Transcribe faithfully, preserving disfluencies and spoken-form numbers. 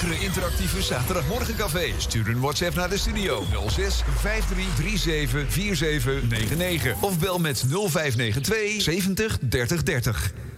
lekkere interactieve zaterdagmorgencafé. Stuur een WhatsApp naar de studio nul zes vijf drie drie zeven vier zeven negen negen. Of bel met nul vijf negen twee zeventig dertig dertig.